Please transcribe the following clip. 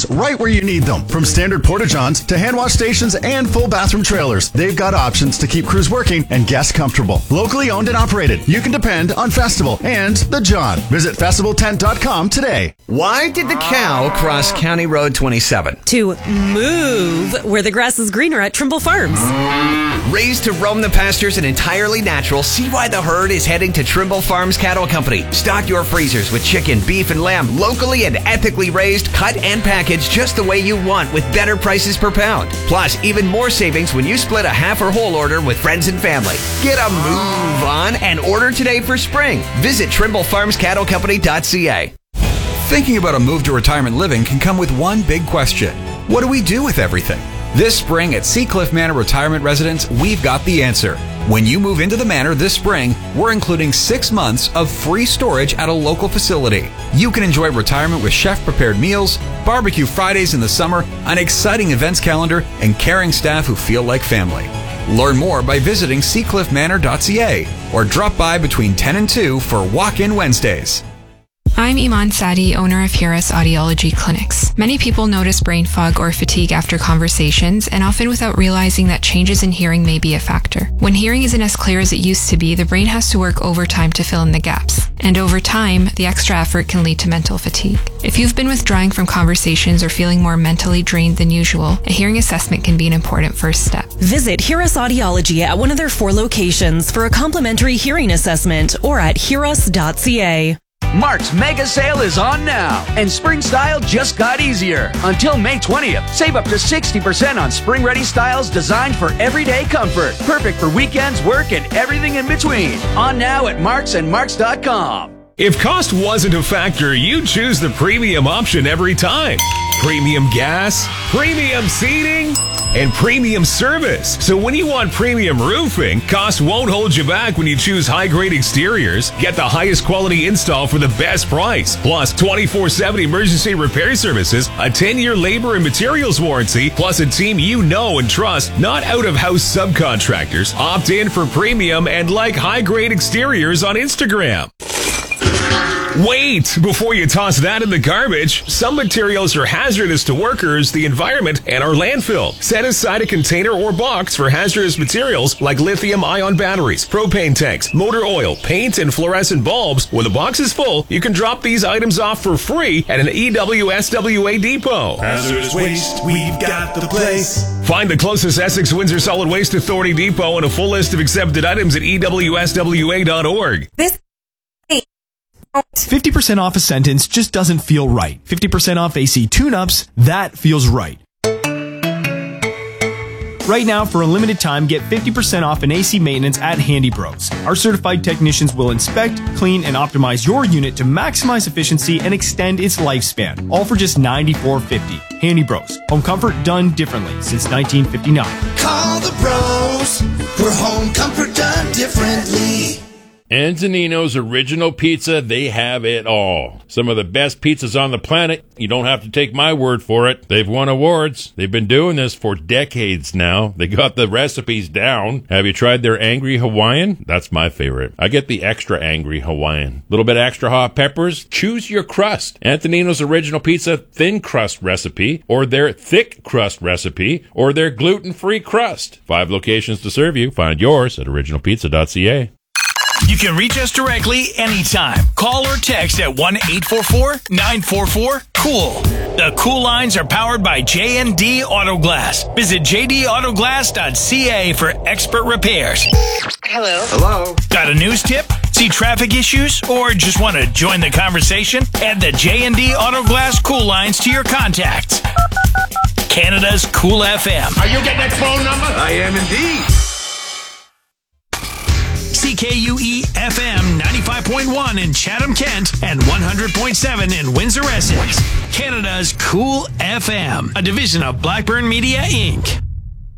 solutions right where you need them. From standard porta-johns to hand wash stations and full bathroom trailers, they've got options to keep crews working and guests comfortable. Locally owned and operated, you can depend on Festival and The John. Visit festivaltent.com today. Why did the cow cross County Road 27? To move where the grass is greener at Trimble Farms. Raised to roam the pastures and entirely natural, see why the herd is heading to Trimble Farms Cattle Company. Stock your freezers with chicken, beef, and lamb, locally and ethically raised, cut and packaged just the way you want with better prices per pound. Plus, even more savings when you split a half or whole order with friends and family. Get a move on and order today for spring. Visit TrimbleFarmsCattleCompany.ca. Thinking about a move to retirement living can come with one big question. What do we do with everything? This spring at Seacliff Manor Retirement Residence, we've got the answer. When you move into the manor this spring, we're including 6 months of free storage at a local facility. You can enjoy retirement with chef-prepared meals, barbecue Fridays in the summer, an exciting events calendar, and caring staff who feel like family. Learn more by visiting seacliffmanor.ca or drop by between 10 and 2 for walk-in Wednesdays. I'm Iman Sadi, owner of Hiras Audiology Clinics. Many people notice brain fog or fatigue after conversations, and often without realizing that changes in hearing may be a factor. When hearing isn't as clear as it used to be, the brain has to work overtime to fill in the gaps. And over time, the extra effort can lead to mental fatigue. If you've been withdrawing from conversations or feeling more mentally drained than usual, a hearing assessment can be an important first step. Visit Hiras Audiology at one of their 4 locations for a complimentary hearing assessment or at hiras.ca. Mark's mega sale is on now, and spring style just got easier. Until May 20th, save up to 60% on spring-ready styles designed for everyday comfort. Perfect for weekends, work, and everything in between. On now at Marks and Marks.com. If cost wasn't a factor, you'd choose the premium option every time. Premium gas, premium seating, and premium service. So when you want premium roofing, cost won't hold you back when you choose high-grade exteriors. Get the highest quality install for the best price. Plus 24/7 emergency repair services, a 10-year labor and materials warranty, plus a team you know and trust, not out-of-house subcontractors. Opt in for premium and like high-grade exteriors on Instagram. Wait before you toss that in the garbage. Some materials are hazardous to workers, the environment, and our landfill. Set aside a container or box for hazardous materials like lithium-ion batteries, propane tanks, motor oil, paint, and fluorescent bulbs. When the box is full, you can drop these items off for free at an EWSWA depot. Hazardous waste, we've got the place. Find the closest Essex Windsor Solid Waste Authority depot and a full list of accepted items at EWSWA.org. 50% off a sentence just doesn't feel right. 50% off AC tune-ups, that feels right. Right now, for a limited time, get 50% off an AC maintenance at Handy Bros. Our certified technicians will inspect, clean, and optimize your unit to maximize efficiency and extend its lifespan. All for just $94.50. Handy Bros. Home comfort done differently since 1959. Call the bros for home comfort done differently. Antonino's Original Pizza, they have it all. Some of the best pizzas on the planet. You don't have to take my word for it. They've won awards. They've been doing this for decades now. They got the recipes down. Have you tried their Angry Hawaiian? That's my favorite. I get the extra Angry Hawaiian. Little bit extra hot peppers. Choose your crust. Antonino's Original Pizza thin crust recipe, or their thick crust recipe, or their gluten-free crust. 5 locations to serve you. Find yours at originalpizza.ca. You can reach us directly anytime. Call or text at 1-844-944-COOL. The Cool Lines are powered by J&D Auto Glass. Visit jdauttoglass.ca for expert repairs. Hello. Hello. Got a news tip? See traffic issues? Or just want to join the conversation? Add the J&D Auto Glass Cool Lines to your contacts. Canada's Cool FM. Are you getting that phone number? I am indeed. CKUE FM 95.1 in Chatham-Kent and 100.7 in Windsor, Essex. Canada's Cool FM, a division of Blackburn Media, Inc.